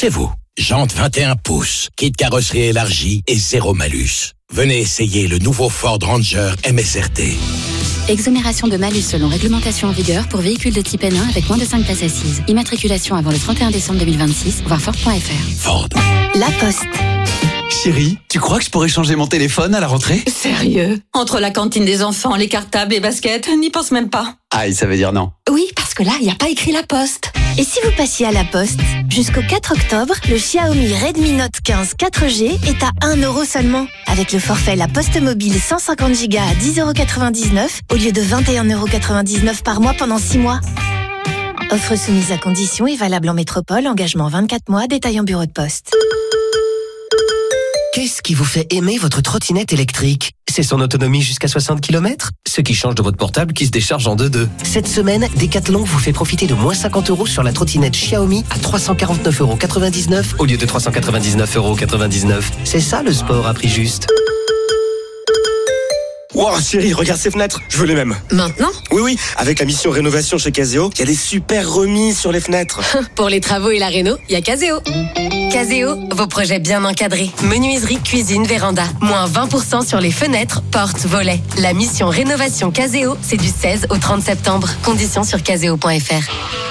c'est vous. Jantes 21 pouces, kit carrosserie élargie et zéro malus. Venez essayer le nouveau Ford Ranger MSRT. Exonération de malus selon réglementation en vigueur pour véhicules de type N1 avec moins de 5 places assises. Immatriculation avant le 31 décembre 2026, voir Ford.fr. Ford. La Poste. Chérie, tu crois que je pourrais changer mon téléphone à la rentrée ? Sérieux ? Entre la cantine des enfants, les cartables, les baskets, n'y pense même pas. Aïe, ça veut dire non. Oui, parce que là, il n'y a pas écrit La Poste. Et si vous passiez à La Poste ? Jusqu'au 4 octobre, le Xiaomi Redmi Note 15 4G est à 1 € seulement. Avec le forfait La Poste Mobile 150 Go à 10,99 € au lieu de 21,99 € par mois pendant 6 mois. Offre soumise à conditions et valable en métropole, engagement 24 mois, détail en bureau de poste. Qu'est-ce qui vous fait aimer votre trottinette électrique ? C'est son autonomie jusqu'à 60 km ? Ce qui change de votre portable qui se décharge en 2-2. Cette semaine, Decathlon vous fait profiter de moins 50 € sur la trottinette Xiaomi à 349,99 € au lieu de 399,99 €. C'est ça le sport à prix juste. Wow, chérie, regarde ces fenêtres, je veux les mêmes. Maintenant ? Oui, avec la mission rénovation chez Caseo, il y a des super remises sur les fenêtres. Pour les travaux et la réno, il y a Caseo. Caseo, vos projets bien encadrés. Menuiserie, cuisine, véranda. Moins 20% sur les fenêtres, portes, volets. La mission rénovation Caseo, c'est du 16 au 30 septembre. Conditions sur caseo.fr.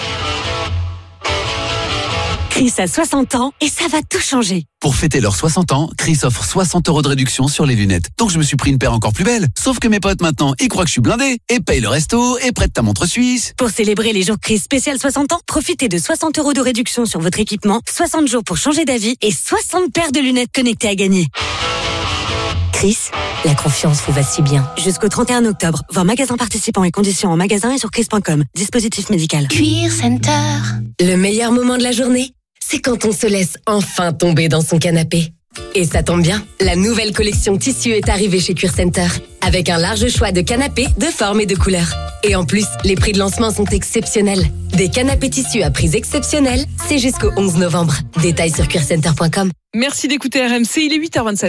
Chris a 60 ans et ça va tout changer. Pour fêter leurs 60 ans, Chris offre 60 € de réduction sur les lunettes. Donc je me suis pris une paire encore plus belle. Sauf que mes potes maintenant, ils croient que je suis blindé et payent le resto et prêtent ta montre suisse. Pour célébrer les jours Chris spécial 60 ans, profitez de 60 € de réduction sur votre équipement, 60 jours pour changer d'avis et 60 paires de lunettes connectées à gagner. Chris, la confiance vous va si bien. Jusqu'au 31 octobre, voir magasin participants et conditions en magasin et sur chris.com. Dispositif médical. Cuir Center. Le meilleur moment de la journée, c'est quand on se laisse enfin tomber dans son canapé. Et ça tombe bien, la nouvelle collection tissu est arrivée chez Cuir Center, avec un large choix de canapés de formes et de couleurs. Et en plus, les prix de lancement sont exceptionnels. Des canapés tissus à prix exceptionnels, c'est jusqu'au 11 novembre. Détails sur cuircenter.com. Merci d'écouter RMC, il est 8h27.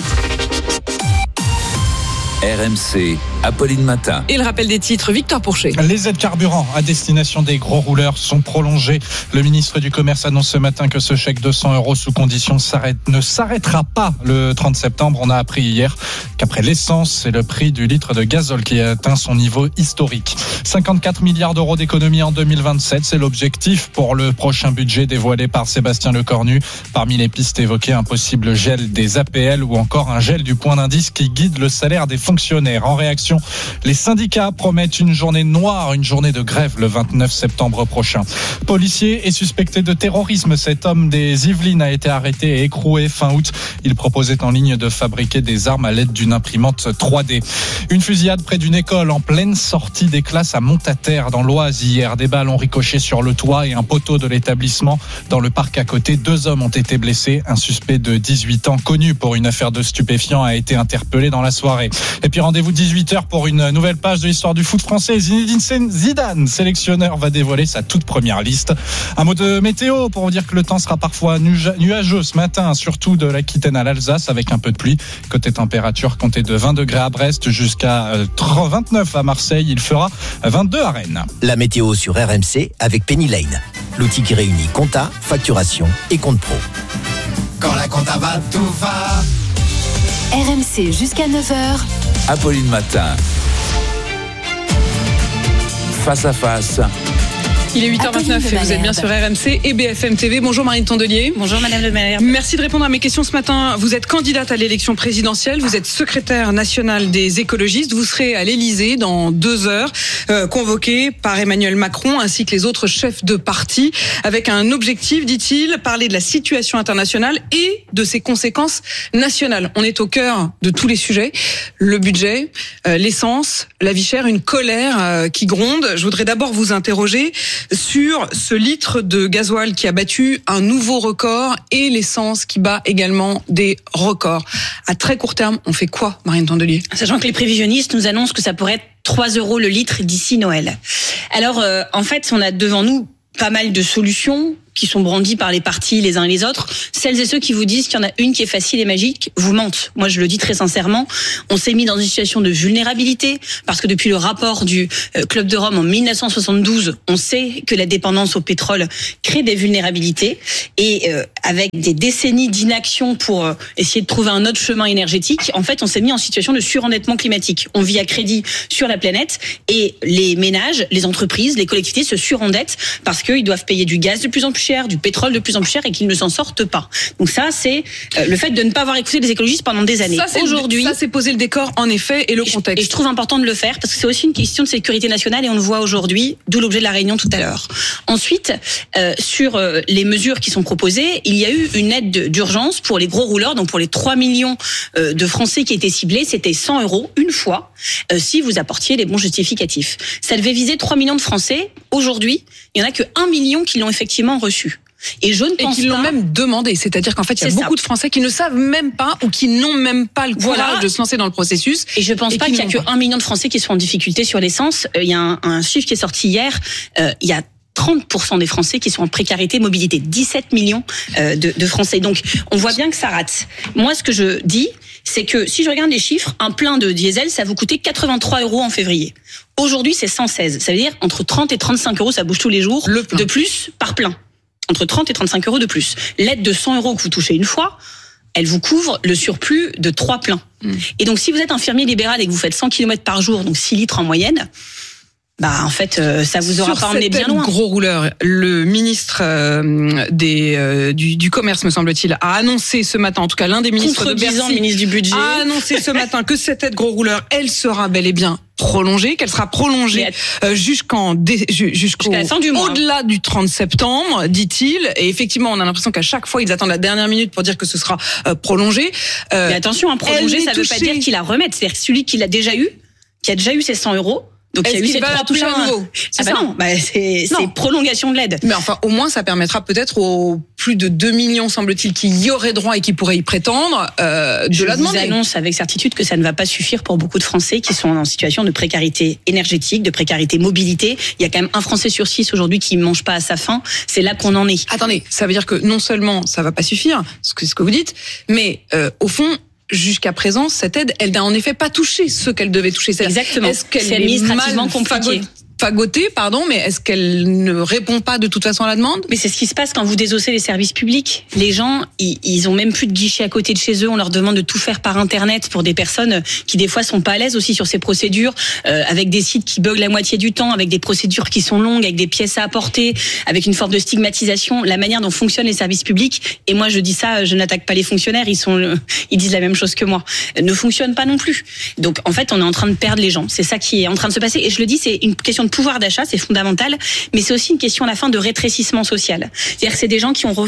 RMC, Apolline Matin. Et le rappel des titres, Victor Pourchet. Les aides carburant à destination des gros rouleurs sont prolongées. Le ministre du Commerce annonce ce matin que ce chèque de 100 € sous condition ne s'arrêtera pas le 30 septembre. On a appris hier qu'après l'essence, c'est le prix du litre de gazole qui a atteint son niveau historique. 54 milliards d'euros d'économie en 2027, c'est l'objectif pour le prochain budget dévoilé par Sébastien Lecornu. Parmi les pistes évoquées, un possible gel des APL ou encore un gel du point d'indice qui guide le salaire des fonctionnaires. En réaction, les syndicats promettent une journée noire, une journée de grève le 29 septembre prochain. Policier est suspecté de terrorisme. Cet homme des Yvelines a été arrêté et écroué fin août. Il proposait en ligne de fabriquer des armes à l'aide d'une imprimante 3D. Une fusillade près d'une école en pleine sortie des classes à Montataire dans l'Oise hier. Des balles ont ricoché sur le toit et un poteau de l'établissement. Dans le parc à côté, 2 hommes ont été blessés. Un suspect de 18 ans connu pour une affaire de stupéfiants a été interpellé dans la soirée. Et puis rendez-vous 18h pour une nouvelle page de l'histoire du foot français. Zinedine Zidane, sélectionneur, va dévoiler sa toute première liste. Un mot de météo pour vous dire que le temps sera parfois nuageux ce matin, surtout de l'Aquitaine à l'Alsace avec un peu de pluie. Côté température, comptez de 20 degrés à Brest jusqu'à 29 à Marseille. Il fera 22 à Rennes. La météo sur RMC avec Penny Lane. L'outil qui réunit compta, facturation et compte pro. Quand la compta va, tout va. RMC jusqu'à 9h. Apolline Matin. Face à face. Il est 8h29 et vous êtes bien sur RMC et BFM TV. Bonjour Marine Tondelier. Bonjour Madame Le Maire. Merci de répondre à mes questions ce matin. Vous êtes candidate à l'élection présidentielle, vous êtes secrétaire nationale des écologistes. Vous serez à l'Élysée dans 2 heures, convoquée par Emmanuel Macron ainsi que les autres chefs de parti, avec un objectif, dit-il, parler de la situation internationale et de ses conséquences nationales. On est au cœur de tous les sujets. Le budget, l'essence, la vie chère, une colère qui gronde. Je voudrais d'abord vous interroger sur ce litre de gasoil qui a battu un nouveau record et l'essence qui bat également des records. À très court terme, on fait quoi, Marine Tondelier ? Sachant que les prévisionnistes nous annoncent que ça pourrait être 3 € le litre d'ici Noël. Alors, en fait, on a devant nous pas mal de solutions qui sont brandis par les partis les uns et les autres. Celles et ceux qui vous disent qu'il y en a une qui est facile et magique vous mentent. Moi, je le dis très sincèrement. On s'est mis dans une situation de vulnérabilité parce que depuis le rapport du Club de Rome en 1972, on sait que la dépendance au pétrole crée des vulnérabilités et avec des décennies d'inaction pour essayer de trouver un autre chemin énergétique, en fait, on s'est mis en situation de surendettement climatique. On vit à crédit sur la planète et les ménages, les entreprises, les collectivités se surendettent parce qu'ils doivent payer du gaz de plus en plus cher, du pétrole de plus en plus cher et qu'ils ne s'en sortent pas. Donc ça, c'est le fait de ne pas avoir écouté les écologistes pendant des années. Aujourd'hui, ça c'est poser le décor en effet et le contexte. Et je trouve important de le faire parce que c'est aussi une question de sécurité nationale et on le voit aujourd'hui, d'où l'objet de la réunion tout à l'heure. Ensuite, sur les mesures qui sont proposées, il y a eu une aide d'urgence pour les gros rouleurs, donc pour les 3 millions de Français qui étaient ciblés, c'était 100 € une fois si vous apportiez les bons justificatifs. Ça devait viser 3 millions de Français. Aujourd'hui, il y en a que 1 million qui l'ont effectivement reçu. Et je ne pense qu'ils l'ont même demandé, c'est-à-dire qu'en fait, il y a beaucoup de Français qui ne savent même pas ou qui n'ont même pas le courage de se lancer dans le processus. Et je pense pas qu'il y a que 1 million de Français qui sont en difficulté sur l'essence. Il y a un chiffre qui est sorti hier. Il y a 30% des Français qui sont en précarité mobilité. 17 millions de Français. Donc, on voit bien que ça rate. Moi, ce que je dis, c'est que si je regarde les chiffres, un plein de diesel, ça vous coûtait 83 € en février. Aujourd'hui, c'est 116. Ça veut dire entre 30 et 35 €, ça bouge tous les jours, de plus par plein. Entre 30 et 35 € de plus. L'aide de 100 € que vous touchez une fois, elle vous couvre le surplus de 3 pleins. Et donc, si vous êtes infirmier libéral et que vous faites 100 km par jour, donc 6 litres en moyenne, en fait, ça vous aura pas emmené bien loin. Gros rouleur, le ministre du commerce, me semble-t-il, a annoncé ce matin, en tout cas l'un des ministres de Bercy, le ministre du budget, a annoncé ce matin que cette aide gros rouleur, elle sera bel et bien prolongée, qu'elle sera prolongée jusqu'à la fin du mois, au-delà du 30 septembre, dit-il. Et effectivement, on a l'impression qu'à chaque fois, ils attendent la dernière minute pour dire que ce sera prolongé. Mais attention, prolonger, ça veut pas dire qu'il la remette. C'est-à-dire que celui qui l'a déjà eu, qui a déjà eu ses 100 €, donc il y a eu ces 3 toucher à nouveau. C'est prolongation de l'aide. Mais enfin, au moins, ça permettra peut-être aux plus de 2 millions, semble-t-il, qui y auraient droit et qui pourraient y prétendre, de la demander. Je vous annonce avec certitude que ça ne va pas suffire pour beaucoup de Français qui sont en situation de précarité énergétique, de précarité mobilité. Il y a quand même 1 Français sur 6 aujourd'hui qui ne mange pas à sa faim. C'est là qu'on en est. Attendez, ça veut dire que non seulement ça va pas suffire, ce que vous dites, mais au fond, jusqu'à présent, cette aide, elle n'a en effet pas touché ce qu'elle devait toucher. Exactement. Est-ce qu'elle c'est administrativement compliqué. Fagotée, mais est-ce qu'elle ne répond pas de toute façon à la demande? Mais c'est ce qui se passe quand vous désossez les services publics. Les gens, ils ont même plus de guichet à côté de chez eux. On leur demande de tout faire par Internet pour des personnes qui des fois sont pas à l'aise aussi sur ces procédures, avec des sites qui bug la moitié du temps, avec des procédures qui sont longues, avec des pièces à apporter, avec une forme de stigmatisation. La manière dont fonctionnent les services publics, et moi je dis ça, je n'attaque pas les fonctionnaires, ils disent la même chose que moi, ne fonctionnent pas non plus. Donc en fait, on est en train de perdre les gens. C'est ça qui est en train de se passer. Et je le dis, c'est une question de pouvoir d'achat, c'est fondamental, mais c'est aussi une question à la fin de rétrécissement social. C'est-à-dire que c'est des gens qui ont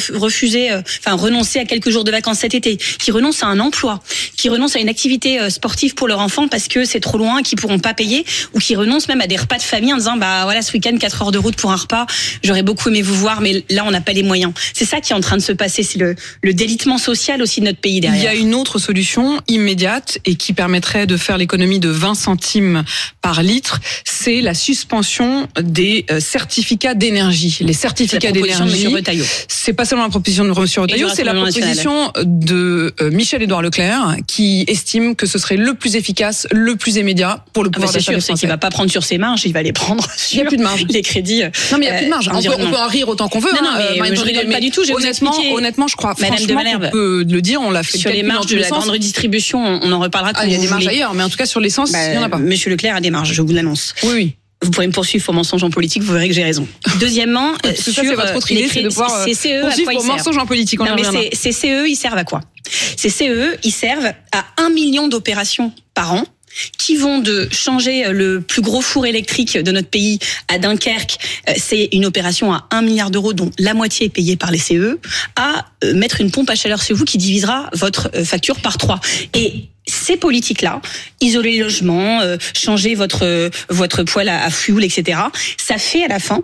renoncé à quelques jours de vacances cet été, qui renoncent à un emploi, qui renoncent à une activité sportive pour leur enfant parce que c'est trop loin, qu'ils pourront pas payer, ou qui renoncent même à des repas de famille en disant ce week-end 4 heures de route pour un repas, j'aurais beaucoup aimé vous voir, mais là on n'a pas les moyens. C'est ça qui est en train de se passer, c'est le délitement social aussi de notre pays derrière. Il y a une autre solution immédiate et qui permettrait de faire l'économie de 20 centimes par litre, c'est la suspension des certificats d'énergie. Les certificats d'énergie, c'est pas seulement la proposition de M. Retailleau, c'est la proposition de Michel-Édouard Leclerc qui estime que ce serait le plus efficace, le plus immédiat pour le pouvoir d'achat des Français. C'est qu'il va pas prendre sur ses marges, il va les prendre sur les crédits. Non mais il y a plus de marge. On peut en rire autant qu'on veut. Non, mais je rigole pas du tout. Honnêtement, je crois franchement qu'on peut le dire, on l'a fait sur les marges de la grande redistribution, on en reparlera quand il y a des marges ailleurs, mais en tout cas sur l'essence, il y en a pas. Monsieur Leclerc a des marges, je vous l'annonce. Oui. Vous pourrez me poursuivre pour mensonge en politique, vous verrez que j'ai raison. Deuxièmement, sur ça, c'est votre autre idée, c'est de pouvoir poursuivre pour mensonge en politique. Ces CE, ils servent à quoi? Ces CE, ils servent à 1 million d'opérations par an qui vont de changer le plus gros four électrique de notre pays à Dunkerque, c'est une opération à 1 milliard d'euros dont la moitié est payée par les CE, à mettre une pompe à chaleur chez vous qui divisera votre facture par 3. Et ces politiques-là, isoler les logements, changer votre poêle à fioul, etc., ça fait à la fin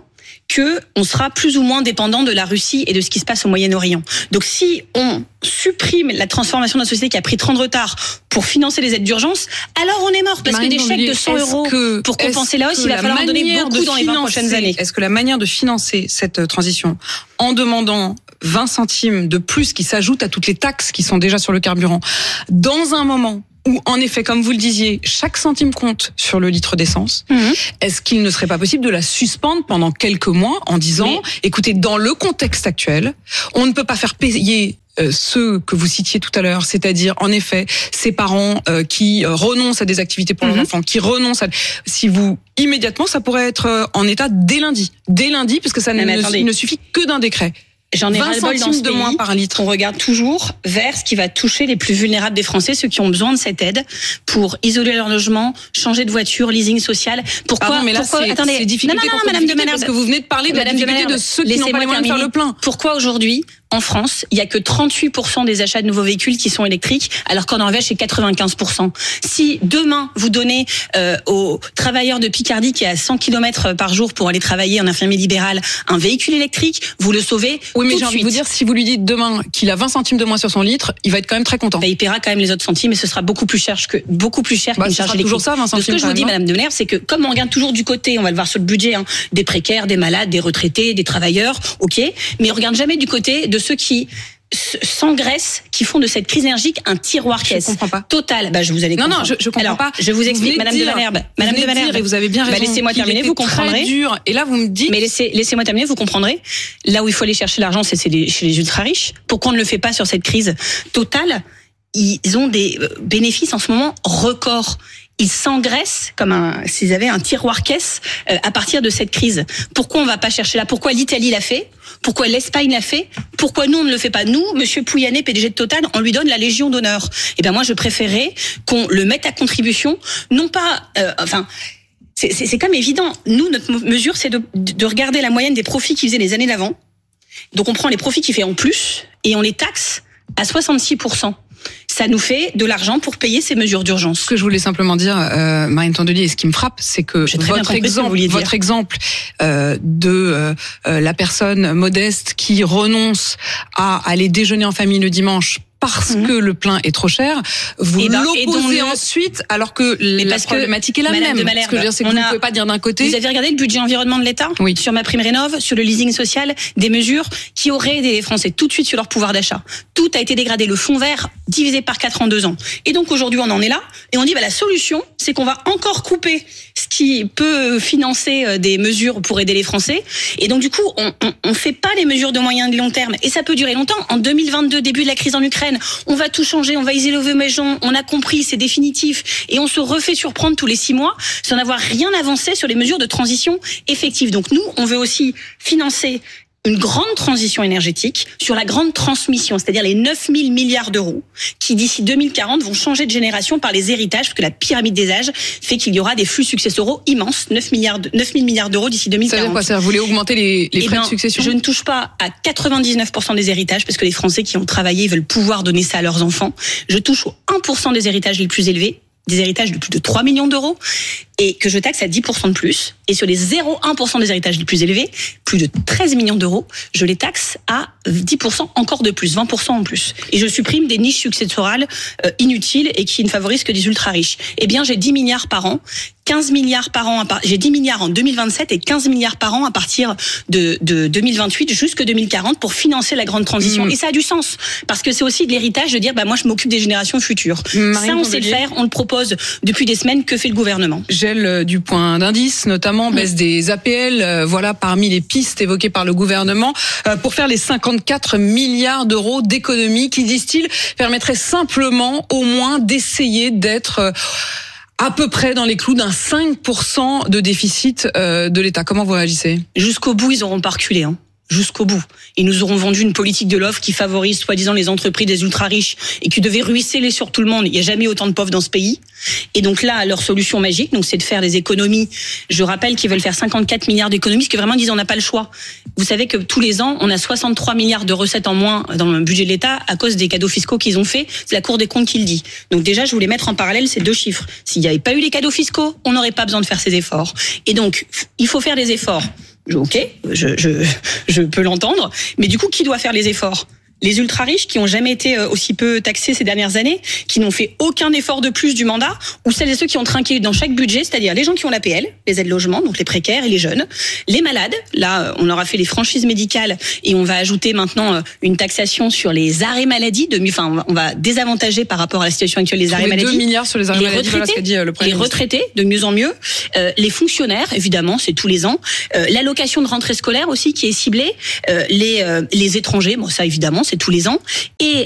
que on sera plus ou moins dépendant de la Russie et de ce qui se passe au Moyen-Orient. Donc si on supprime la transformation de la société qui a pris 30 de retard pour financer les aides d'urgence, alors on est mort. Parce que des chèques de 100 euros pour compenser la hausse, il va falloir en donner beaucoup dans les 20 prochaines années. Est-ce que la manière de financer cette transition en demandant 20 centimes de plus qui s'ajoutent à toutes les taxes qui sont déjà sur le carburant, dans un moment où, en effet, comme vous le disiez, chaque centime compte sur le litre d'essence, est-ce qu'il ne serait pas possible de la suspendre pendant quelques mois en disant, écoutez, dans le contexte actuel, on ne peut pas faire payer ceux que vous citiez tout à l'heure, c'est-à-dire en effet ces parents qui renoncent à des activités pour leurs enfants, qui renoncent à... Si vous immédiatement, ça pourrait être en état dès lundi, parce que ça ne suffit que d'un décret. J'en ai 20 ras-le-bol dans ce centimes de moins par litre. On regarde toujours vers ce qui va toucher les plus vulnérables des Français, ceux qui ont besoin de cette aide pour isoler leur logement, changer de voiture, leasing social. Pourquoi, mais là, c'est difficulté contre Madame de Malherbe, parce que vous venez de parler de la difficulté de ceux qui n'ont pas les moyens de faire le plein. Pourquoi aujourd'hui, en France, il y a que 38% des achats de nouveaux véhicules qui sont électriques, alors qu'en Norvège, c'est 95%. Si demain, vous donnez aux travailleurs de Picardie qui est à 100 km par jour pour aller travailler en infirmier libéral un véhicule électrique, vous le sauvez. Oui, mais j'ai envie de vous dire, si vous lui dites demain qu'il a 20 centimes de moins sur son litre, il va être quand même très content. Il paiera quand même les autres centimes, et ce sera beaucoup plus cher qu'une charge électrique. Toujours ça, 20 centimes. Ce que je vous dis, Madame de Malherbe, c'est que comme on regarde toujours du côté, on va le voir sur le budget, des précaires, des malades, des retraités, des travailleurs, ok, mais on regarde jamais du côté de ceux qui s'engraissent, qui font de cette crise énergique un tiroir caisse. Je comprends pas. Total. Je vous allez comprendre. Non, je comprends pas. Je vous explique, Madame de Malherbe. Madame de Malherbe. Et vous avez bien raison. Laissez-moi terminer, vous comprendrez. Très dur. Et là, vous me dites. Mais laissez-moi terminer, vous comprendrez. Là où il faut aller chercher l'argent, c'est chez les ultra riches. Pourquoi on ne le fait pas sur cette crise totale? Ils ont des bénéfices en ce moment records. Ils s'engraissent comme s'ils avaient un tiroir caisse à partir de cette crise. Pourquoi on va pas chercher là? Pourquoi l'Italie l'a fait? Pourquoi l'Espagne l'a fait? Pourquoi nous on ne le fait pas? Nous, Monsieur Pouyanné, PDG de Total, on lui donne la Légion d'honneur. Eh ben moi, je préférais qu'on le mette à contribution, non pas, c'est quand même évident. Nous, notre mesure, c'est de regarder la moyenne des profits qu'il faisait les années d'avant. Donc on prend les profits qu'il fait en plus et on les taxe à 66%. Ça nous fait de l'argent pour payer ces mesures d'urgence. Ce que je voulais simplement dire, Marine Tondelier, et ce qui me frappe, c'est que votre exemple de la personne modeste qui renonce à aller déjeuner en famille le dimanche parce que le plein est trop cher, vous l'opposez ensuite, alors que la problématique est la même. Ce que je veux dire, c'est que vous ne pouvez pas dire d'un côté... Vous avez regardé le budget environnement de l'État? Oui. Sur ma prime rénov', sur le leasing social, des mesures qui auraient aidé les Français tout de suite sur leur pouvoir d'achat. Tout a été dégradé. Le fonds vert, divisé par 4 en 2 ans. Et donc aujourd'hui, on en est là, et on dit, la solution, c'est qu'on va encore couper ce qui peut financer des mesures pour aider les Français. Et donc du coup, on fait pas les mesures de moyen et de long terme. Et ça peut durer longtemps. En 2022, début de la crise en Ukraine, on va tout changer, on va isoler mes gens, on a compris, c'est définitif, et on se refait surprendre tous les 6 mois sans avoir rien avancé sur les mesures de transition effectives. Donc nous, on veut aussi financer une grande transition énergétique sur la grande transmission, c'est-à-dire les 9 000 milliards d'euros qui, d'ici 2040, vont changer de génération par les héritages, parce que la pyramide des âges fait qu'il y aura des flux successoraux immenses, 9 000 milliards d'euros d'ici 2040. Ça veut dire quoi? Ça vous voulez augmenter les frais de succession? Je ne touche pas à 99% des héritages, parce que les Français qui ont travaillé veulent pouvoir donner ça à leurs enfants. Je touche aux 1% des héritages les plus élevés, des héritages de plus de 3 millions d'euros, et que je taxe à 10% de plus. Et sur les 0,1% des héritages les plus élevés, plus de 13 millions d'euros, je les taxe à 10% encore de plus, 20% en plus. Et je supprime des niches successorales inutiles et qui ne favorisent que des ultra riches. Eh bien, j'ai 10 milliards par an, 15 milliards par an, j'ai 10 milliards en 2027 et 15 milliards par an à partir de 2028 jusque 2040 pour financer la grande transition. Et ça a du sens, parce que c'est aussi de l'héritage de dire, moi je m'occupe des générations futures. Ça, on sait le faire, on le propose depuis des semaines. Que fait le gouvernement? Gel du point d'indice, notamment baisse des APL, voilà parmi les pistes évoquées par le gouvernement pour faire les 54 milliards d'euros d'économies qui, disent-ils, permettraient simplement au moins d'essayer d'être à peu près dans les clous d'un 5% de déficit de l'État. Comment vous réagissez? Jusqu'au bout, ils n'auront pas reculé. Jusqu'au bout. Ils nous auront vendu une politique de l'offre qui favorise soi-disant les entreprises des ultra-riches et qui devait ruisseler sur tout le monde. Il n'y a jamais eu autant de pauvres dans ce pays. Et donc là, leur solution magique, c'est de faire des économies. Je rappelle qu'ils veulent faire 54 milliards d'économies, parce que vraiment, ils disent on n'a pas le choix. Vous savez que tous les ans, on a 63 milliards de recettes en moins dans le budget de l'État à cause des cadeaux fiscaux qu'ils ont fait. C'est la Cour des comptes qui le dit. Donc déjà, je voulais mettre en parallèle ces 2 chiffres. S'il n'y avait pas eu les cadeaux fiscaux, on n'aurait pas besoin de faire ces efforts. Et donc, il faut faire des efforts Ok, je peux l'entendre. Mais du coup, qui doit faire les efforts ? Les ultra-riches qui ont jamais été aussi peu taxés ces dernières années, qui n'ont fait aucun effort de plus du mandat, ou celles et ceux qui ont trinqué dans chaque budget, c'est-à-dire les gens qui ont l'APL, les aides logement, donc les précaires et les jeunes, les malades. Là, on leur a fait les franchises médicales et on va ajouter maintenant une taxation sur les arrêts maladie. On va désavantager par rapport à la situation actuelle les arrêts maladie. 2 milliards sur les arrêts maladie, voilà ce qu'a dit le Premier ministre. Les retraités, de mieux en mieux. Les fonctionnaires, évidemment, c'est tous les ans. L'allocation de rentrée scolaire aussi qui est ciblée. Les étrangers, bon ça évidemment, c'est tous les ans. Et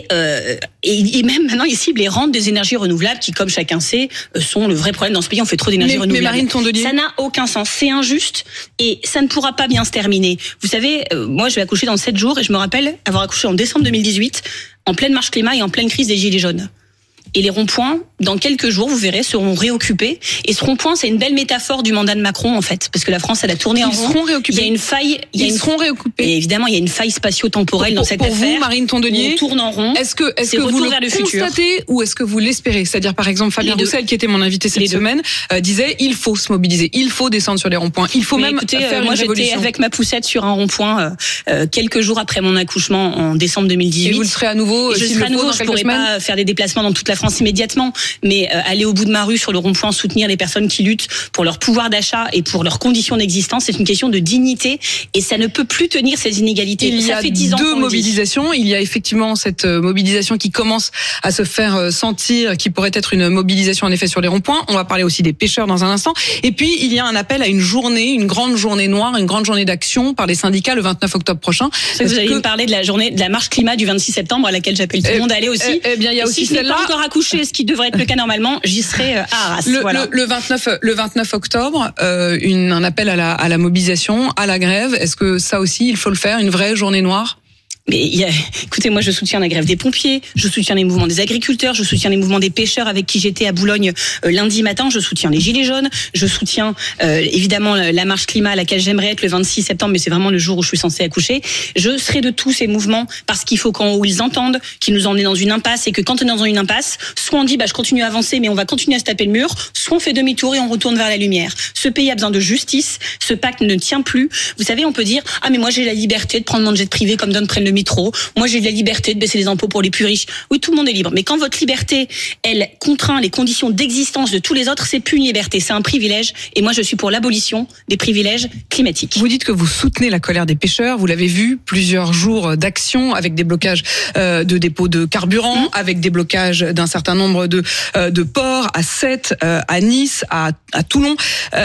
même maintenant, ils ciblent les rentes des énergies renouvelables qui, comme chacun sait, sont le vrai problème dans ce pays. On fait trop d'énergie renouvelable. Mais Marine Tondelier, ça n'a aucun sens. C'est injuste et ça ne pourra pas bien se terminer. Vous savez, moi, je vais accoucher dans 7 jours et je me rappelle avoir accouché en décembre 2018, en pleine marche climat et en pleine crise des gilets jaunes. Et les ronds-points, dans quelques jours, vous verrez, seront réoccupés. Et ce rond-point, c'est une belle métaphore du mandat de Macron, en fait. Parce que la France, elle a tourné en rond. Ils seront réoccupés. Il y a une faille. Ils seront réoccupés. Et évidemment, il y a une faille spatio-temporelle dans cette affaire. Pour vous, Marine Tondelier, on tourne en rond. Est-ce que vous le constatez ou est-ce que vous l'espérez ? C'est-à-dire, par exemple, Fabien Roussel, qui était mon invité cette semaine, disait, il faut se mobiliser. Il faut descendre sur les ronds-points. Il faut même faire une révolution. Moi, j'étais avec ma poussette sur un rond-point, quelques jours après mon accouchement en décembre 2018. Et vous le serez à nouveau? Je serai à nouveau. Je pourrais pas faire des déplacements dans toute la France immédiatement. Mais aller au bout de ma rue sur le rond-point, soutenir les personnes qui luttent pour leur pouvoir d'achat et pour leurs conditions d'existence, c'est une question de dignité et ça ne peut plus tenir ces inégalités. Il y a 2 mobilisations. Il y a effectivement cette mobilisation qui commence à se faire sentir, qui pourrait être une mobilisation en effet sur les ronds-points. On va parler aussi des pêcheurs dans un instant. Et puis il y a un appel à une journée, une grande journée noire, une grande journée d'action par les syndicats le 29 octobre prochain. Vous allez me parler de la journée de la marche climat du 26 septembre à laquelle j'appelle tout le monde à aller aussi. Eh bien, il y a aussi si celle-là. Si je n'ai pas encore accouché, ce qui devrait être le cas normalement, j'y serai à Arras. Le 29 octobre, un appel à la mobilisation, à la grève. Est-ce que ça aussi, il faut le faire, une vraie journée noire? Mais écoutez, moi je soutiens la grève des pompiers, je soutiens les mouvements des agriculteurs, je soutiens les mouvements des pêcheurs avec qui j'étais à Boulogne lundi matin, je soutiens les gilets jaunes, je soutiens évidemment la marche climat à laquelle j'aimerais être le 26 septembre, mais c'est vraiment le jour où je suis censée accoucher. Je serai de tous ces mouvements parce qu'il faut qu'en haut ils entendent qu'ils nous emmenent dans une impasse et que quand on est dans une impasse, soit on dit je continue à avancer mais on va continuer à se taper le mur, soit on fait demi-tour et on retourne vers la lumière. Ce pays a besoin de justice, ce pacte ne tient plus. Vous savez, on peut dire mais moi j'ai la liberté de prendre mon jet privé comme d'autres prennent le métro. Moi, j'ai de la liberté de baisser les impôts pour les plus riches. Oui, tout le monde est libre. Mais quand votre liberté, elle contraint les conditions d'existence de tous les autres, c'est plus une liberté, c'est un privilège. Et moi, je suis pour l'abolition des privilèges climatiques. Vous dites que vous soutenez la colère des pêcheurs. Vous l'avez vu, plusieurs jours d'action avec des blocages de dépôts de carburant, avec des blocages d'un certain nombre de ports à Sète, à Nice, à Toulon.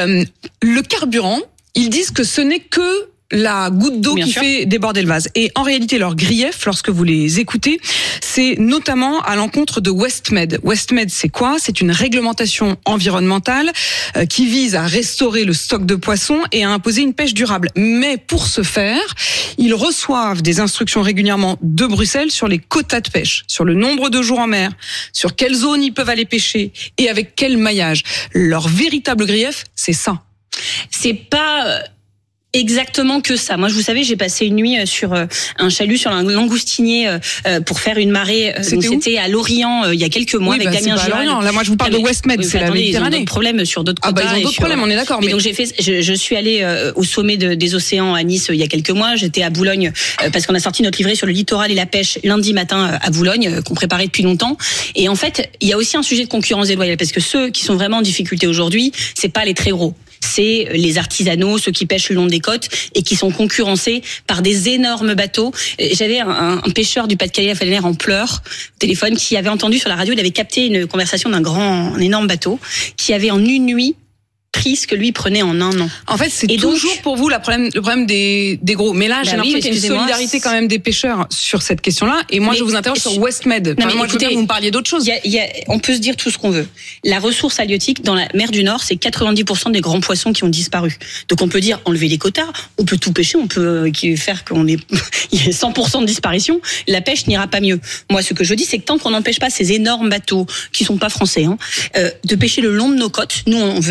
Le carburant, ils disent que ce n'est que la goutte d'eau qui fait déborder le vase. Et en réalité, leur grief, lorsque vous les écoutez, c'est notamment à l'encontre de Westmed. Westmed, c'est quoi ? C'est une réglementation environnementale qui vise à restaurer le stock de poissons et à imposer une pêche durable. Mais pour ce faire, ils reçoivent des instructions régulièrement de Bruxelles sur les quotas de pêche, sur le nombre de jours en mer, sur quelles zones ils peuvent aller pêcher et avec quel maillage. Leur véritable grief, c'est ça. C'est pas exactement que ça. Moi, vous savez, j'ai passé une nuit sur un chalut sur un langoustinier pour faire une marée. C'était à Lorient il y a quelques mois avec Damien Girard. Là, moi, je vous parle de Westmed, c'est la Méditerranée. Ils ont d'autres problèmes sur d'autres quotas. Ils ont d'autres problèmes, on est d'accord. Mais donc je suis allée au sommet des océans à Nice il y a quelques mois. J'étais à Boulogne parce qu'on a sorti notre livret sur le littoral et la pêche lundi matin à Boulogne, qu'on préparait depuis longtemps. Et en fait, il y a aussi un sujet de concurrence déloyale parce que ceux qui sont vraiment en difficulté aujourd'hui, c'est pas les très gros. C'est les artisanaux, ceux qui pêchent le long des côtes et qui sont concurrencés par des énormes bateaux. J'avais un pêcheur du Pas-de-Calais à Fallener en pleurs au téléphone qui avait entendu sur la radio, il avait capté une conversation un énorme bateau qui avait en une nuit pris ce que lui prenait en un an. En fait, c'est toujours pour vous le problème des gros. Mais là, j'ai l'impression qu'il y a une solidarité quand même des pêcheurs sur cette question-là. Et moi, je vous interroge sur Westmed. Moi, je veux bien que vous me parliez d'autre chose. On peut se dire tout ce qu'on veut. La ressource halieutique dans la mer du Nord, c'est 90% des grands poissons qui ont disparu. Donc, on peut dire enlever les quotas, on peut tout pêcher, on peut faire il y ait 100% de disparition. La pêche n'ira pas mieux. Moi, ce que je dis, c'est que tant qu'on n'empêche pas ces énormes bateaux qui sont pas français, de pêcher le long de nos côtes, nous, on veut interdire dans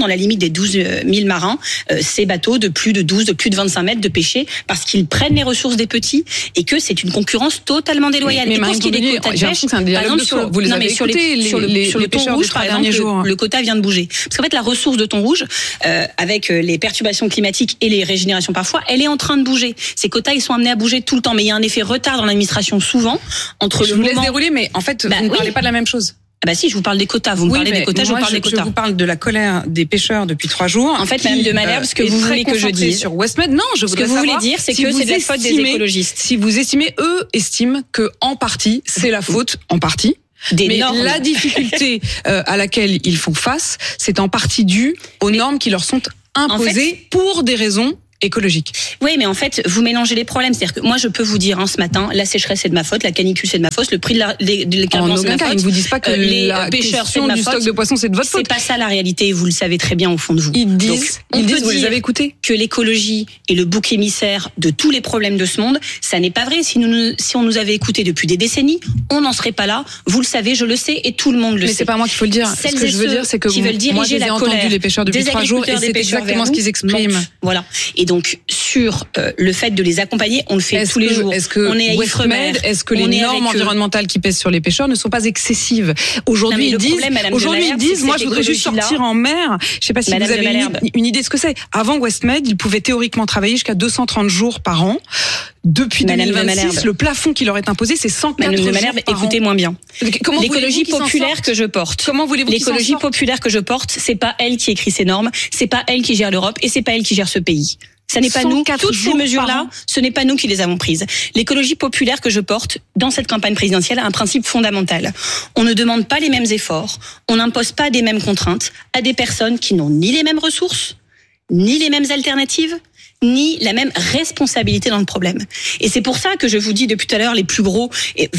dans la limite des 12 000 marins, ces bateaux de plus de 25 mètres de pêcher, parce qu'ils prennent les ressources des petits et que c'est une concurrence totalement déloyale. Mais et pour ce qui est des quotas de pêche, par exemple, vous les avez écoutés, sur le thon rouge, par exemple, le quota vient de bouger. Parce qu'en fait, la ressource de thon rouge, avec les perturbations climatiques et les régénérations parfois, elle est en train de bouger. Ces quotas, ils sont amenés à bouger tout le temps, mais il y a un effet retard dans l'administration souvent entre je le vous moment... laisse dérouler, mais en fait, vous ne parlez pas de la même chose. Ah bah si, je vous parle des quotas. Vous me parlez des quotas, je vous parle des quotas. Je vous parle de la colère des pêcheurs depuis 3 jours. En fait, Madame de Malherbe, ce que vous voulez que je dise sur Westmed, non, je voudrais savoir. Ce que vous voulez dire, c'est que c'est de la faute des écologistes. Si vous estimez, eux estiment que en partie, c'est la faute, en partie. Mais la difficulté à laquelle ils font face, c'est en partie dû aux normes qui leur sont imposées pour des raisons écologique. Oui, mais en fait, vous mélangez les problèmes. C'est-à-dire que moi, je peux vous dire, ce matin, la sécheresse c'est de ma faute, la canicule c'est de ma faute, le prix de carburant c'est de ma faute. Ils vous disent pas que les la pêcheurs c'est de ma du faute. Stock de poissons c'est de votre faute. C'est pas ça la réalité, vous le savez très bien au fond de vous. Ils disent, vous les avez écoutés, que l'écologie est le bouc émissaire de tous les problèmes de ce monde. Ça n'est pas vrai. Si on nous avait écoutés depuis des décennies, on n'en serait pas là. Vous le savez, je le sais, et tout le monde le sait. Mais c'est pas moi qu'il faut le dire. Ce que je veux dire, c'est que moi, j'ai entendu les pêcheurs depuis 3 jours et c'est exactement ce qu'ils expriment. Voilà. Et donc, sur le fait de les accompagner, on le fait tous les jours. Est-ce que Westmed, est-ce que les normes environnementales qui pèsent sur les pêcheurs ne sont pas excessives? Aujourd'hui, ils disent, moi, je voudrais juste sortir en mer. Je sais pas si vous avez une idée de ce que c'est. Avant Westmed, ils pouvaient théoriquement travailler jusqu'à 230 jours par an. Depuis 2026, le plafond qui leur est imposé, c'est 104 jours par an. Écoutez-moi bien. L'écologie populaire que je porte. Comment voulez-vous qu'ils s'en sortent ? L'écologie populaire que je porte, c'est pas elle qui écrit ces normes, c'est pas elle qui gère l'Europe et c'est pas elle qui gère ce pays. Ça n'est pas nous. Toutes ces mesures-là, ce n'est pas nous qui les avons prises. L'écologie populaire que je porte dans cette campagne présidentielle a un principe fondamental. On ne demande pas les mêmes efforts, on n'impose pas des mêmes contraintes à des personnes qui n'ont ni les mêmes ressources, ni les mêmes alternatives, ni la même responsabilité dans le problème. Et c'est pour ça que je vous dis depuis tout à l'heure, les plus gros,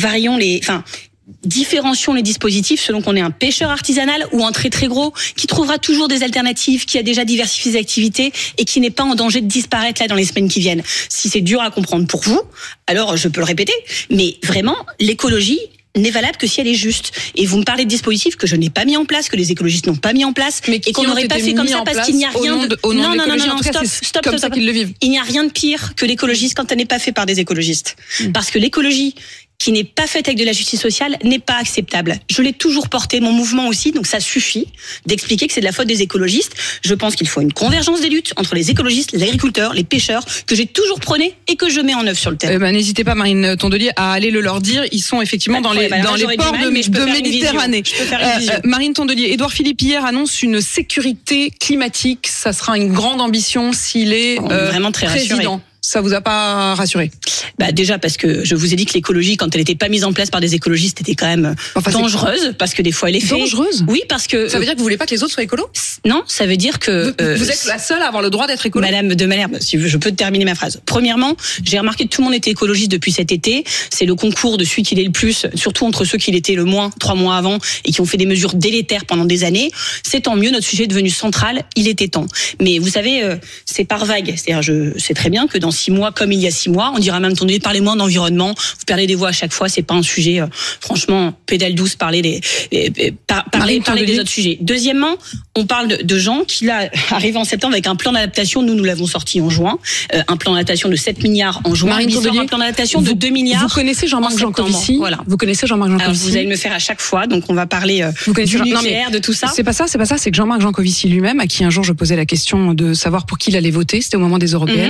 différencions les dispositifs selon qu'on est un pêcheur artisanal ou un très très gros qui trouvera toujours des alternatives, qui a déjà diversifié ses activités et qui n'est pas en danger de disparaître là dans les semaines qui viennent. Si c'est dur à comprendre pour vous, alors je peux le répéter, mais vraiment, l'écologie n'est valable que si elle est juste. Et vous me parlez de dispositifs que je n'ai pas mis en place, que les écologistes n'ont pas mis en place, mais et qu'on n'aurait pas fait comme ça parce qu'il n'y a rien de... Non, stop. Qu'ils le vivent. Il n'y a rien de pire que l'écologiste quand elle n'est pas fait par des écologistes. Parce que l'écologie qui n'est pas faite avec de la justice sociale n'est pas acceptable. Je l'ai toujours porté, mon mouvement aussi, donc ça suffit d'expliquer que c'est de la faute des écologistes. Je pense qu'il faut une convergence des luttes entre les écologistes, les agriculteurs, les pêcheurs, que j'ai toujours prôné et que je mets en œuvre sur le terrain. N'hésitez pas, Marine Tondelier, à aller le leur dire. Ils sont effectivement dans les ports de Méditerranée. Marine Tondelier, Édouard Philippe hier annonce une sécurité climatique. Ça sera une grande ambition s'il est vraiment très président. Rassuré. Ça vous a pas rassuré? Déjà parce que je vous ai dit que l'écologie, quand elle n'était pas mise en place par des écologistes, était quand même dangereuse, parce que des fois elle est faite. Dangereuse? Oui, parce que... Ça veut dire que vous voulez pas que les autres soient écolos? Non, ça veut dire que... Vous êtes la seule à avoir le droit d'être écolo? Madame de Malherbe, si je peux terminer ma phrase. Premièrement, j'ai remarqué que tout le monde était écologiste depuis cet été. C'est le concours de celui qui l'est le plus, surtout entre ceux qui l'étaient le moins 3 mois avant et qui ont fait des mesures délétères pendant des années. C'est tant mieux, notre sujet est devenu central, il était temps. Mais vous savez, c'est par vague. C'est-à-dire, je sais très bien que dans 6 mois, comme il y a 6 mois, on dira même, attendez, parlez-moi d'environnement, vous perdez des voix à chaque fois, c'est pas un sujet, franchement, pédale douce, parlez des autres sujets. Deuxièmement, on parle de gens qui, là, arrivent en septembre avec un plan d'adaptation, nous l'avons sorti en juin, un plan d'adaptation de 7 milliards en juin, un plan d'adaptation de 2 milliards. Vous connaissez Jean-Marc Jancovici? Voilà. Vous connaissez Jean-Marc Jancovici? Alors, vous allez me faire à chaque fois, donc on va parler du nucléaire, de tout ça. C'est pas ça, c'est que Jean-Marc Jancovici lui-même, à qui un jour je posais la question de savoir pour qui il allait voter, c'était au moment des européennes,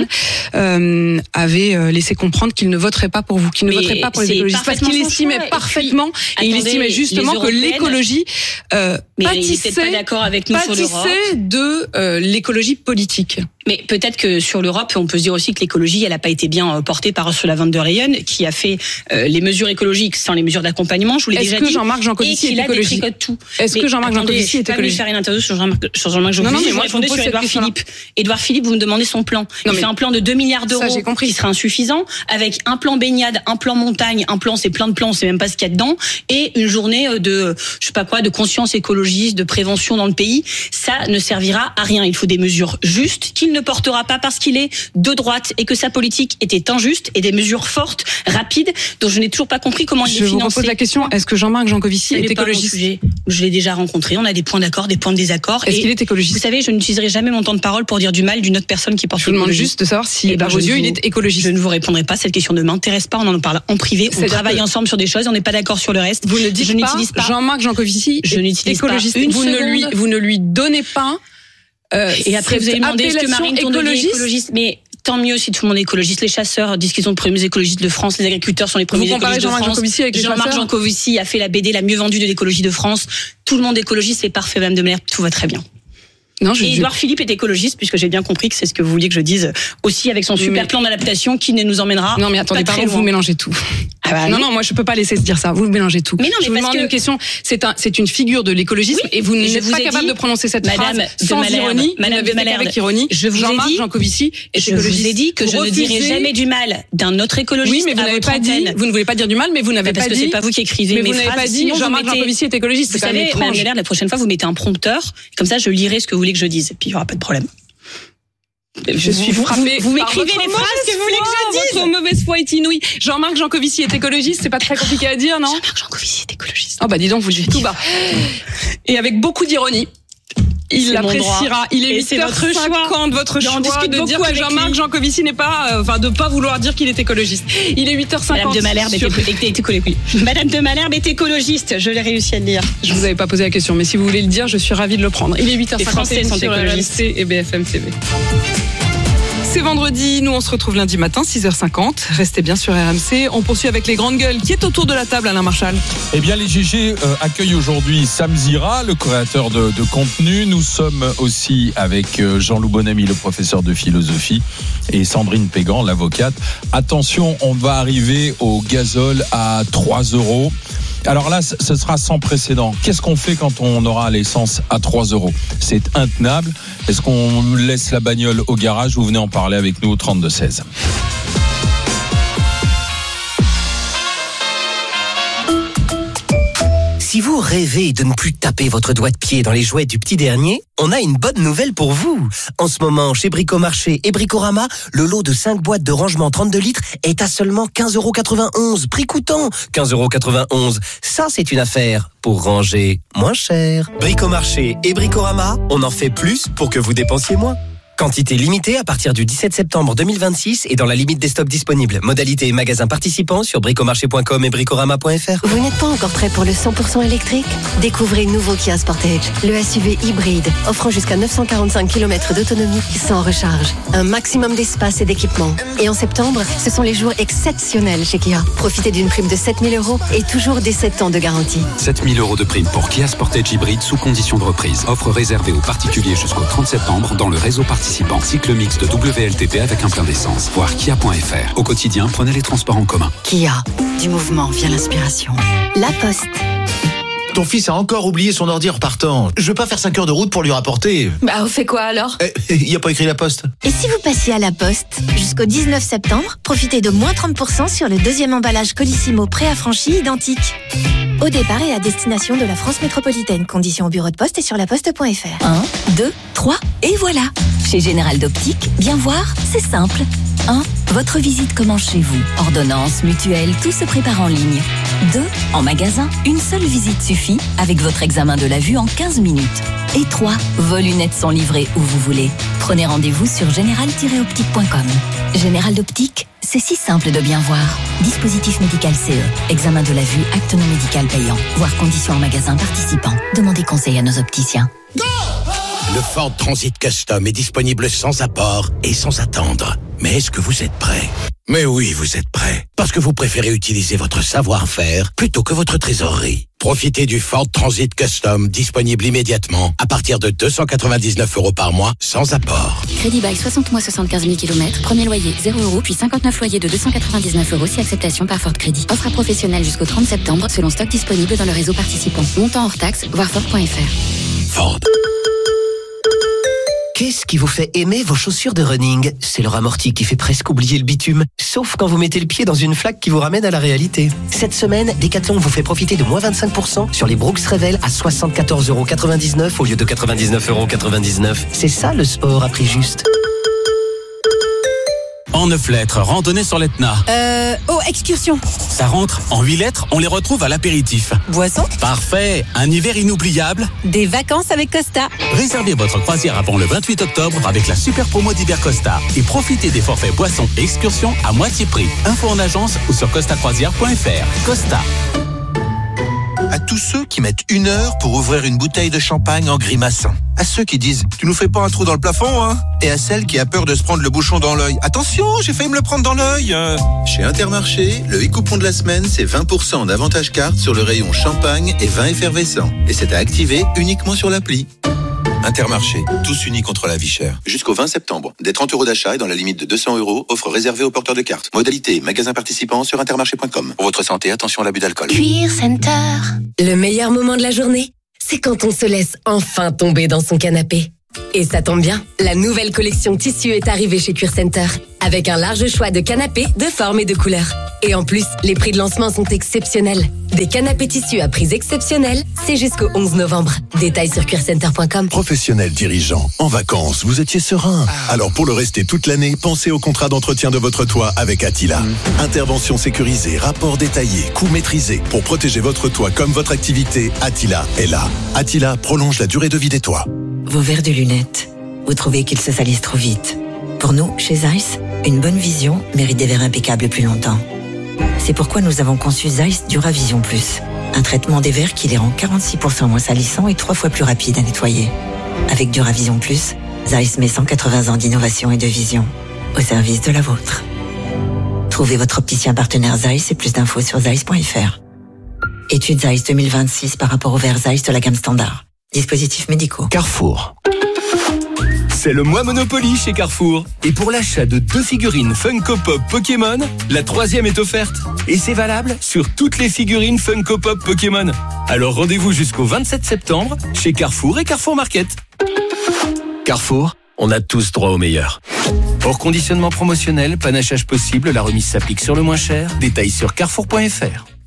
avait laissé comprendre qu'il ne voterait pas pour vous, qu'il ne voterait pas pour les écologistes, parce qu'il estimait parfaitement, et il estimait justement que l'écologie pâtissait de l'écologie politique. Mais peut-être que sur l'Europe, on peut se dire aussi que l'écologie, elle n'a pas été bien portée par Ursula von der Leyen, qui a fait les mesures écologiques sans les mesures d'accompagnement. Je vous l'ai déjà dit. Est-ce que Jean-Marc Jancovici est écologiste? Est-ce que Jean-Marc Jancovici est écologiste? Je ne vais pas faire une interview sur Jean-Marc Jancovici. Non, moi, je répondais sur Édouard Philippe. Édouard Philippe, vous me demandez son plan. Il fait un plan de 2 milliards d'euros Ça, j'ai compris. qui sera insuffisant, avec un plan baignade, un plan montagne, un plan c'est plein de plans, on sait même pas ce qu'il y a dedans, et une journée de, je sais pas quoi, de conscience écologiste, de prévention dans le pays. Ça ne servira à rien. Il faut des mesures justes qu'il ne portera pas parce qu'il est de droite et que sa politique était injuste, et des mesures fortes, rapides, dont je n'ai toujours pas compris comment il est Je vous financé. repose la question, est-ce que Jean-Marc Jancovici est écologiste? Je l'ai déjà rencontré, on a des points d'accord, des points de désaccord. Est-ce qu'il est écologiste? Vous savez, je n'utiliserai jamais mon temps de parole pour dire du mal d'une autre personne qui porte Je vous demande l'écologie. juste de savoir si, à vos yeux, il est écologiste. Je ne vous répondrai pas, cette question ne m'intéresse pas, on en parle en privé, on travaille ensemble sur des choses, on n'est pas d'accord sur le reste. Vous ne dites je n'utilise pas Jean-Marc Jancovici est écologiste. Pas une vous ne lui donnez pas et après vous avez demandé est-ce que Marine Tondelier est écologiste, mais tant mieux si tout le monde est écologiste. Les chasseurs disent qu'ils sont les premiers écologistes de France, les agriculteurs sont les premiers écologistes de France. Jean-Marc Jancovici a fait la BD la mieux vendue de l'écologie de France. Tout le monde est écologiste, c'est parfait, Madame de Melaire, tout va très bien. Non, et Édouard Philippe est écologiste, puisque j'ai bien compris que c'est ce que vous vouliez que je dise aussi, avec son super plan d'adaptation qui ne nous emmènera. Non, mais attendez, pardon, vous mélangez tout. Non, moi je peux pas laisser se dire ça. Vous mélangez tout. Mais non, mais je vous demande une question. C'est une figure de l'écologisme, et vous n'êtes pas capable de prononcer cette phrase sans ironie. Madame de Malherbe, avec ironie. Jean-Marc Jancovici est écologiste. Je vous ai dit que je ne dirai jamais du mal d'un autre écologiste. Oui, mais vous n'avez pas dit. Vous ne voulez pas dire du mal, mais vous n'avez pas dit. Parce que c'est pas vous qui écrivez mes phrases. Mais vous n'avez pas dit Jean-Marc Jancovici est écologiste. Vous savez, Madame Malherbe, la prochaine fois vous mettez un prompteur, comme ça je lirai ce que vous voulez que je dise, et puis il y aura pas de problème. Je suis frappée. Vous m'écrivez les phrases que vous voulez que je dise. Votre mauvaise foi est inouïe. Jean-Marc Jancovici est écologiste, c'est pas très compliqué à dire, non? Jean-Marc Jancovici est écologiste. Oh bah dis donc, vous le dites tout bas. Et avec beaucoup d'ironie. Il l'appréciera. Il est 8h50, votre choix de dire que Jean-Marc Jancovici n'est pas, de pas vouloir dire qu'il est écologiste. Il est 8h50. Madame de Malherbe Madame de Malherbe est écologiste. Je l'ai réussi à le dire. Je vous avais pas posé la question, mais si vous voulez le dire, je suis ravie de le prendre. Il est 8h50. Les Français sont sur écologistes. RMC et BFM TV. C'est vendredi, nous on se retrouve lundi matin, 6h50. Restez bien sur RMC. On poursuit avec les grandes gueules. Qui est autour de la table, Alain Marchal? Eh bien, les GG accueillent aujourd'hui Sam Zira, le créateur de contenu. Nous sommes aussi avec Jean-Loup Bonamy, le professeur de philosophie, et Sandrine Pégan, l'avocate. Attention, on va arriver au gazole à 3 €. Alors là, ce sera sans précédent. Qu'est-ce qu'on fait quand on aura l'essence à 3 €? C'est intenable. Est-ce qu'on laisse la bagnole au garage? Vous venez en parler avec nous au 32-16. Si vous rêvez de ne plus taper votre doigt de pied dans les jouets du petit dernier, on a une bonne nouvelle pour vous. En ce moment, chez Bricomarché et Bricorama, le lot de 5 boîtes de rangement 32 litres est à seulement 15,91 €. Prix coûtant 15,91 €. Ça, c'est une affaire pour ranger moins cher. Bricomarché et Bricorama, on en fait plus pour que vous dépensiez moins. Quantité limitée à partir du 17 septembre 2026 et dans la limite des stocks disponibles. Modalité et magasins participants sur bricomarché.com et bricorama.fr. Vous n'êtes pas encore prêt pour le 100% électrique? Découvrez le nouveau Kia Sportage, le SUV hybride, offrant jusqu'à 945 km d'autonomie sans recharge. Un maximum d'espace et d'équipement. Et en septembre, ce sont les jours exceptionnels chez Kia. Profitez d'une prime de 7 000 € et toujours des 7 ans de garantie. 7 000 € de prime pour Kia Sportage hybride sous condition de reprise. Offre réservée aux particuliers jusqu'au 30 septembre dans le réseau participant. Cycle mix de WLTP avec un plein d'essence. Voir kia.fr. Au quotidien, prenez les transports en commun. Kia. Du mouvement vient l'inspiration. La Poste. Ton fils a encore oublié son ordi en repartant. Je veux pas faire 5 heures de route pour lui rapporter. Bah, on fait quoi alors? Il a pas écrit la Poste. Et si vous passiez à la Poste? Jusqu'au 19 septembre, profitez de moins 30% sur le deuxième emballage Colissimo préaffranchi identique. Au départ et à destination de la France métropolitaine. Conditions au bureau de poste et sur laposte.fr. 1, 2, 3 et voilà. Chez Général d'Optique, bien voir, c'est simple. 1. Votre visite commence chez vous. Ordonnance, mutuelle, tout se prépare en ligne. 2. En magasin, une seule visite suffit avec votre examen de la vue en 15 minutes. Et 3. Vos lunettes sont livrées où vous voulez. Prenez rendez-vous sur général-optique.com. Général d'Optique, c'est si simple de bien voir. Dispositif médical CE. Examen de la vue, acte non médical payant. Voir conditions en magasin participant. Demandez conseil à nos opticiens. Le Ford Transit Custom est disponible sans apport et sans attendre. Mais est-ce que vous êtes prêt? Mais oui, vous êtes prêt. Parce que vous préférez utiliser votre savoir-faire plutôt que votre trésorerie. Profitez du Ford Transit Custom disponible immédiatement à partir de 299 € par mois sans apport. Crédit bail 60 mois 75 000 km. Premier loyer 0 € puis 59 loyers de 299 € si acceptation par Ford Crédit. Offre à professionnels jusqu'au 30 septembre selon stock disponible dans le réseau participant. Montant hors taxe, voir Ford.fr. Ford. Qu'est-ce qui vous fait aimer vos chaussures de running? C'est leur amorti qui fait presque oublier le bitume, sauf quand vous mettez le pied dans une flaque qui vous ramène à la réalité. Cette semaine, Decathlon vous fait profiter de moins 25% sur les Brooks Revel à 74,99€ au lieu de 99,99€. C'est ça le sport à prix juste. En 9 lettres, randonnée sur l'Etna. Excursion. Ça rentre. En 8 lettres, on les retrouve à l'apéritif. Boisson. Parfait. Un hiver inoubliable. Des vacances avec Costa. Réservez votre croisière avant le 28 octobre avec la super promo d'hiver Costa et profitez des forfaits boissons et excursions à moitié prix. Info en agence ou sur costacroisière.fr. Costa. À tous ceux qui mettent 1 heure pour ouvrir une bouteille de champagne en grimaçant. À ceux qui disent « Tu nous fais pas un trou dans le plafond, hein ?» Et à celle qui a peur de se prendre le bouchon dans l'œil. « Attention, j'ai failli me le prendre dans l'œil !» Chez Intermarché, le e-coupon de la semaine, c'est 20% d'avantage carte sur le rayon champagne et vin effervescent. Et c'est à activer uniquement sur l'appli. Intermarché, tous unis contre la vie chère. Jusqu'au 20 septembre, des 30 € d'achat et dans la limite de 200 €, offre réservée aux porteurs de cartes. Modalité, magasin participant sur intermarché.com. Pour votre santé, attention à l'abus d'alcool. Cuir Center. Le meilleur moment de la journée, c'est quand on se laisse enfin tomber dans son canapé. Et ça tombe bien, la nouvelle collection tissu est arrivée chez Cuir Center, avec un large choix de canapés de formes et de couleurs. Et en plus, les prix de lancement sont exceptionnels. Des canapés tissus à prix exceptionnels, c'est jusqu'au 11 novembre. Détails sur cuircenter.com. Professionnel dirigeant, en vacances, vous étiez serein. Alors pour le rester toute l'année, pensez au contrat d'entretien de votre toit avec Attila. Intervention sécurisée, rapport détaillé, coût maîtrisé. Pour protéger votre toit comme votre activité, Attila est là. Attila prolonge la durée de vie des toits. Vos verres de lunettes, vous trouvez qu'ils se salissent trop vite. Pour nous, chez Zeiss, une bonne vision mérite des verres impeccables plus longtemps. C'est pourquoi nous avons conçu Zeiss Duravision Plus, un traitement des verres qui les rend 46% moins salissants et 3 fois plus rapides à nettoyer. Avec Duravision Plus, Zeiss met 180 ans d'innovation et de vision au service de la vôtre. Trouvez votre opticien partenaire Zeiss et plus d'infos sur zeiss.fr. Étude Zeiss 2026 par rapport aux verres Zeiss de la gamme standard. Dispositifs médicaux. Carrefour. C'est le mois Monopoly chez Carrefour. Et pour l'achat de 2 figurines Funko Pop Pokémon, la 3e est offerte. Et c'est valable sur toutes les figurines Funko Pop Pokémon. Alors rendez-vous jusqu'au 27 septembre chez Carrefour et Carrefour Market. Carrefour, on a tous droit au meilleur. Hors conditionnement promotionnel, panachage possible, la remise s'applique sur le moins cher. Détails sur carrefour.fr.